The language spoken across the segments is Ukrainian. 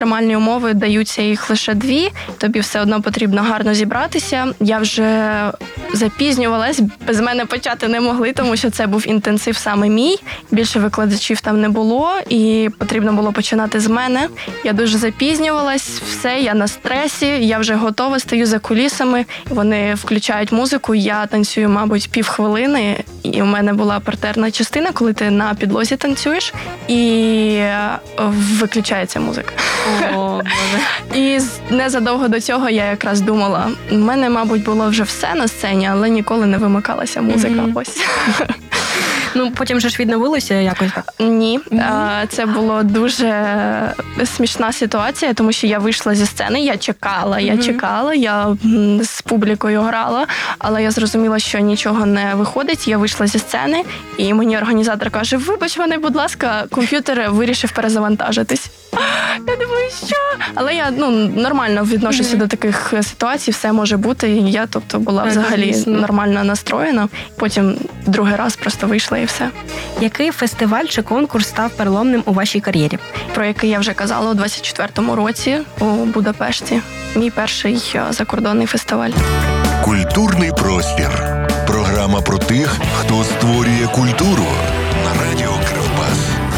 Екстремальні умови даються їх лише 2, тобі все одно потрібно гарно зібратися. Я вже запізнювалась, без мене почати не могли, тому що це був інтенсив саме мій. Більше викладачів там не було, і потрібно було починати з мене. Я дуже запізнювалась, все, я на стресі, я вже готова, стою за кулісами, вони включають музику, я танцюю, мабуть, півхвилини, і у мене була партерна частина, коли ти на підлозі танцюєш, і виключається музика. О, Боже. І незадовго до цього я якраз думала, в мене, мабуть, було вже все на сцені, але ніколи не вимикалася музика. Ось. Ну, потім же ж відновилося якось так? Ні. Це було дуже смішна ситуація, тому що я вийшла зі сцени, я чекала, я з публікою грала, але я зрозуміла, що нічого не виходить. Я вийшла зі сцени, і мені організатор каже, вибач мене, будь ласка, комп'ютер вирішив перезавантажитись. Я думаю, що? Але я нормально відношуся до таких ситуацій, все може бути. Я, була взагалі нормально настроєна. Потім другий раз просто вийшла і все. Який фестиваль чи конкурс став переломним у вашій кар'єрі? Про який я вже казала у 24-му році у Будапешті. Мій перший закордонний фестиваль. Культурний простір. Програма про тих, хто створює культуру. На радіо Кривбас.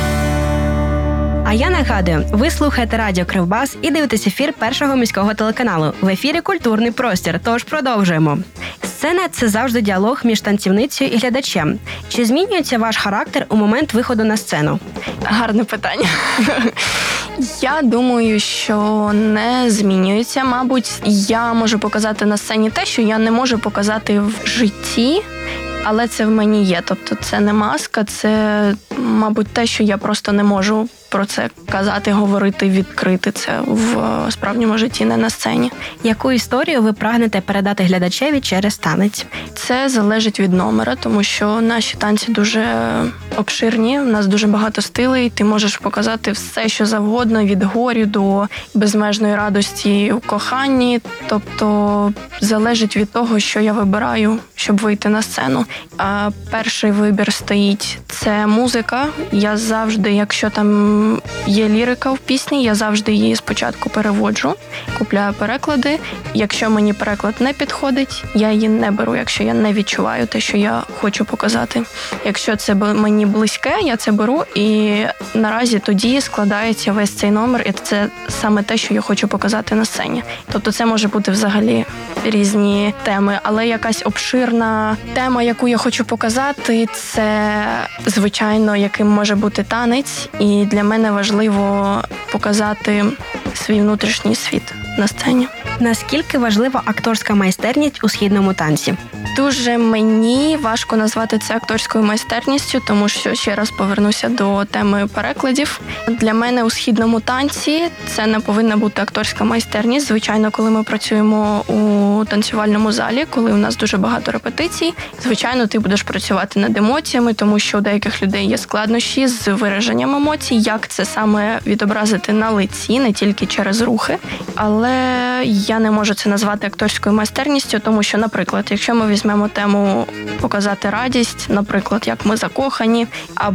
А я нагадую, ви слухаєте радіо Кривбас і дивитесь ефір Першого міського телеканалу. В ефірі «Культурний простір», тож продовжуємо. Сцена – це завжди діалог між танцівницею і глядачем. Чи змінюється ваш характер у момент виходу на сцену? Гарне питання. Я думаю, що не змінюється. Мабуть, я можу показати на сцені те, що я не можу показати в житті, але це в мені є. Тобто це не маска, це, мабуть, те, що я просто не можу про це казати, говорити, відкрити це в справжньому житті, не на сцені. Яку історію ви прагнете передати глядачеві через танець? Це залежить від номера, тому що наші танці дуже обширні, у нас дуже багато стилей, ти можеш показати все, що завгодно, від горю до безмежної радості у коханні, тобто залежить від того, що я вибираю, щоб вийти на сцену. А перший вибір стоїть – це музика. Я завжди, якщо там є лірика в пісні, я завжди її спочатку переводжу, купляю переклади. Якщо мені переклад не підходить, я її не беру, якщо я не відчуваю те, що я хочу показати. Якщо це мені близьке, я це беру, і наразі тоді складається весь цей номер, і це саме те, що я хочу показати на сцені. Тобто це може бути взагалі різні теми, але якась обширна тема, яку я хочу показати, це, звичайно, яким може бути танець, і для мене важливо показати свій внутрішній світ на сцені. Наскільки важлива акторська майстерність у східному танці? Дуже мені важко назвати це акторською майстерністю, тому що, ще раз повернуся до теми перекладів. Для мене у східному танці це не повинна бути акторська майстерність. Звичайно, коли ми працюємо у танцювальному залі, коли у нас дуже багато репетицій, звичайно, ти будеш працювати над емоціями, тому що у деяких людей є складнощі з вираженням емоцій, як це саме відобразити на лиці, не тільки через рухи. Але я не можу це назвати акторською майстерністю, тому що, наприклад, якщо ми візьмемо тему показати радість, наприклад, як ми закохані,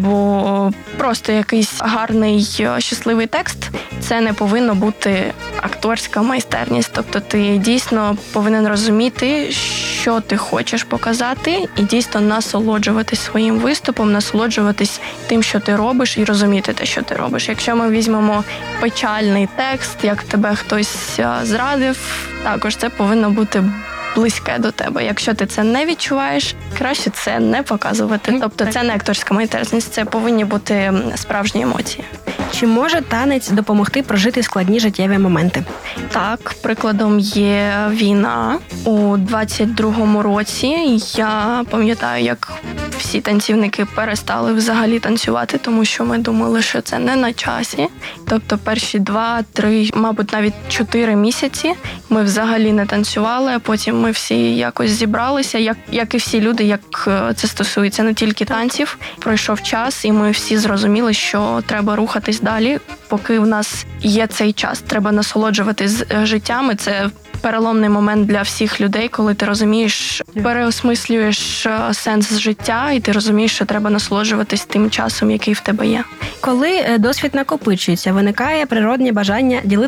або просто якийсь гарний, щасливий текст, це не повинно бути акторська майстерність. Тобто ти дійсно повинен розуміти, що ти хочеш показати, і дійсно насолоджуватись своїм виступом, насолоджуватись тим, що ти робиш, і розуміти те, що ти робиш. Якщо ми візьмемо печальний текст, як тебе хтось зрадив, також це повинно бути близьке до тебе. Якщо ти це не відчуваєш, краще це не показувати. Тобто це не акторська майстерність, це повинні бути справжні емоції. Чи може танець допомогти прожити складні життєві моменти? Так, прикладом є війна. У 22-му році я пам'ятаю, як всі танцівники перестали взагалі танцювати, тому що ми думали, що це не на часі. Тобто перші 2-3, мабуть, навіть 4 місяці ми взагалі не танцювали, а потім ми всі якось зібралися, як і всі люди, як це стосується не тільки танців. Пройшов час, і ми всі зрозуміли, що треба рухатись далі, поки в нас є цей час. Треба насолоджуватись життям, і це переломний момент для всіх людей, коли ти розумієш, переосмислюєш сенс життя, і ти розумієш, що треба насолоджуватись тим часом, який в тебе є. Коли досвід накопичується, виникає природне бажання